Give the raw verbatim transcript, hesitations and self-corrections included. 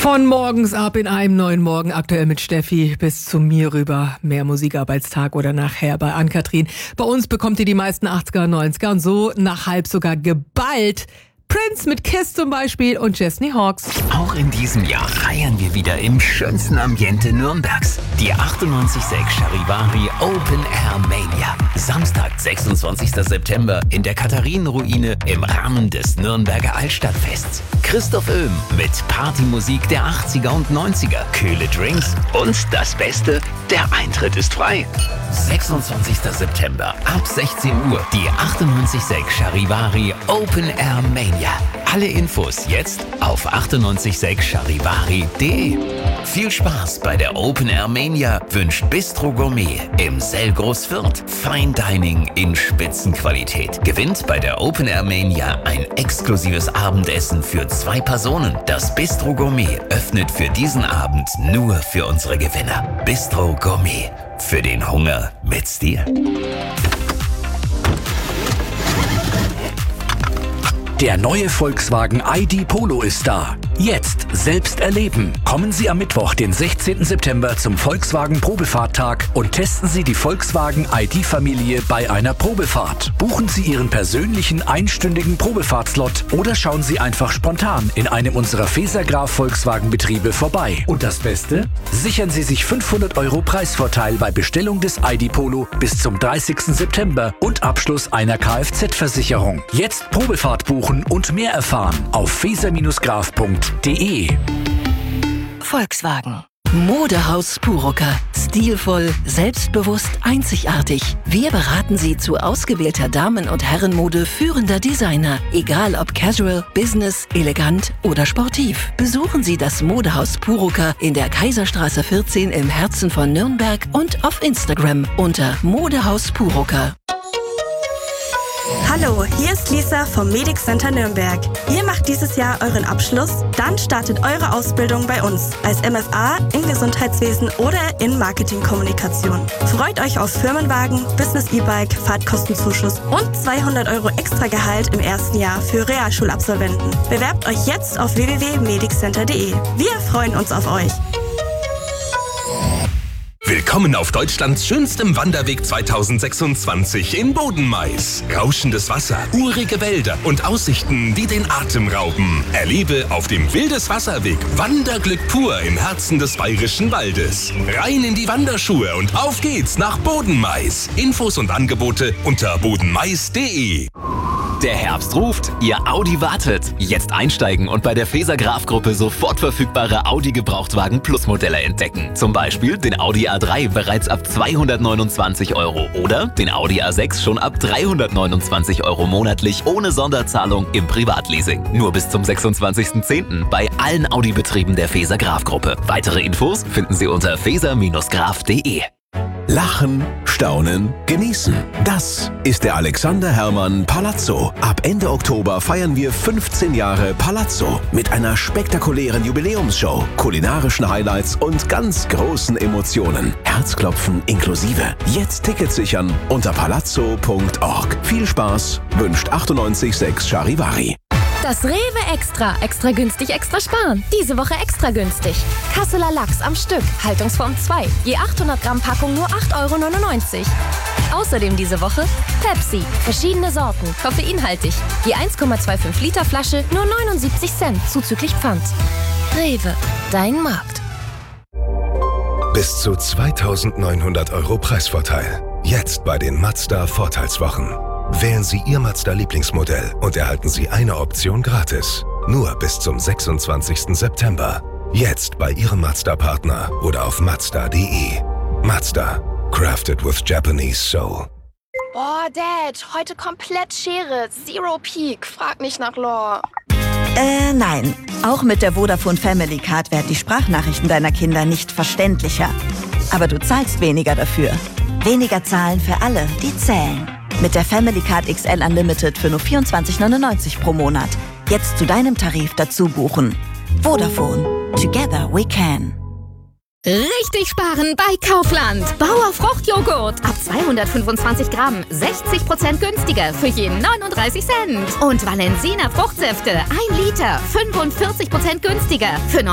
Von morgens ab in einem neuen Morgen, aktuell mit Steffi, bis zu mir rüber. Mehr Musikarbeitstag oder nachher bei Ann-Kathrin. Bei uns bekommt ihr die meisten achtziger, neunziger und so nach halb sogar geballt. Prince mit Kiss zum Beispiel und Chesney Hawks. Auch in diesem Jahr feiern wir wieder im schönsten Ambiente Nürnbergs. Die achtundneunzig Komma sechs Charivari Open Air Mania. Samstag, sechsundzwanzigster September in der Katharinenruine im Rahmen des Nürnberger Altstadtfests. Christoph Oehm mit Partymusik der achtziger und neunziger, kühle Drinks und das Beste, der Eintritt ist frei. sechsundzwanzigster September ab sechzehn Uhr die achtundneunzig Komma sechs Charivari Open Air Mania. Alle Infos jetzt auf achtundneunzig Komma sechs charivari punkt de. Viel Spaß bei der Open Air Mania wünscht Bistro Gourmet im Sellgroß Fürth. Fine Dining in Spitzenqualität. Gewinnt bei der Open Air Mania ein exklusives Abendessen für zwei Personen. Das Bistro Gourmet öffnet für diesen Abend nur für unsere Gewinner. Bistro Gourmet. Für den Hunger mit Stil. Der neue Volkswagen I D Polo ist da. Jetzt selbst erleben. Kommen Sie am Mittwoch, den sechzehnten September zum Volkswagen Probefahrttag und testen Sie die Volkswagen I D-Familie bei einer Probefahrt. Buchen Sie Ihren persönlichen einstündigen Probefahrtslot oder schauen Sie einfach spontan in einem unserer Feser-Graf Volkswagen-Betriebe vorbei. Und das Beste? Sichern Sie sich fünfhundert Euro Preisvorteil bei Bestellung des I D Polo bis zum dreißigsten September und Abschluss einer Kfz-Versicherung. Jetzt Probefahrt buchen und mehr erfahren auf feser graf punkt de. Volkswagen. Modehaus Purocker. Stilvoll, selbstbewusst, einzigartig. Wir beraten Sie zu ausgewählter Damen- und Herrenmode führender Designer. Egal ob casual, business, elegant oder sportiv. Besuchen Sie das Modehaus Purocker in der Kaiserstraße vierzehn im Herzen von Nürnberg und auf Instagram unter Modehaus Purocker. Hallo, hier ist Lisa vom Medic Center Nürnberg. Ihr macht dieses Jahr euren Abschluss? Dann startet eure Ausbildung bei uns als M F A in Gesundheitswesen oder in Marketingkommunikation. Freut euch auf Firmenwagen, Business-E-Bike, Fahrtkostenzuschuss und zweihundert Euro Extragehalt im ersten Jahr für Realschulabsolventen. Bewerbt euch jetzt auf w w w punkt mediccenter punkt de. Wir freuen uns auf euch. Willkommen auf Deutschlands schönstem Wanderweg zweitausendsechsundzwanzig in Bodenmais. Rauschendes Wasser, urige Wälder und Aussichten, die den Atem rauben. Erlebe auf dem Wildeswasserweg Wanderglück pur im Herzen des Bayerischen Waldes. Rein in die Wanderschuhe und auf geht's nach Bodenmais. Infos und Angebote unter bodenmais punkt de. Der Herbst ruft, Ihr Audi wartet. Jetzt einsteigen und bei der Feser-Graf-Gruppe sofort verfügbare Audi-Gebrauchtwagen Plus Modelle entdecken. Zum Beispiel den Audi A drei bereits ab zweihundertneunundzwanzig Euro oder den Audi A sechs schon ab dreihundertneunundzwanzig Euro monatlich ohne Sonderzahlung im Privatleasing. Nur bis zum sechsundzwanzigsten zehnten bei allen Audi-Betrieben der Feser-Graf-Gruppe. Weitere Infos finden Sie unter feser graf punkt de. Lachen, staunen, genießen. Das ist der Alexander Herrmann Palazzo. Ab Ende Oktober feiern wir fünfzehn Jahre Palazzo mit einer spektakulären Jubiläumsshow, kulinarischen Highlights und ganz großen Emotionen. Herzklopfen inklusive. Jetzt Tickets sichern unter palazzo punkt org. Viel Spaß wünscht achtundneunzig Komma sechs Charivari. Das Rewe Extra. Extra günstig, extra sparen. Diese Woche extra günstig. Kasseler Lachs am Stück. Haltungsform zwei. Je achthundert Gramm Packung nur acht Euro neunundneunzig. Außerdem diese Woche Pepsi. Verschiedene Sorten. Koffeinhaltig. Je eins Komma fünfundzwanzig Liter Flasche nur neunundsiebzig Cent. Zuzüglich Pfand. Rewe. Dein Markt. Bis zu zweitausendneunhundert Euro Preisvorteil. Jetzt bei den Mazda Vorteilswochen. Wählen Sie Ihr Mazda-Lieblingsmodell und erhalten Sie eine Option gratis. Nur bis zum sechsundzwanzigsten September. Jetzt bei Ihrem Mazda-Partner oder auf mazda punkt de. Mazda. Crafted with Japanese Soul. Boah, Dad, heute komplett Schere. Zero Peak. Frag nicht nach Lore. Äh, nein. Auch mit der Vodafone Family Card werden die Sprachnachrichten deiner Kinder nicht verständlicher. Aber du zahlst weniger dafür. Weniger zahlen für alle, die zählen. Mit der Family Card X L Unlimited für nur vierundzwanzig neunundneunzig pro Monat. Jetzt zu deinem Tarif dazu buchen. Vodafone. Together we can. Richtig sparen bei Kaufland. Bauer Fruchtjoghurt ab zweihundertfünfundzwanzig Gramm, sechzig Prozent günstiger für je neununddreißig Cent. Und Valensina Fruchtsäfte, ein Liter, fünfundvierzig Prozent günstiger für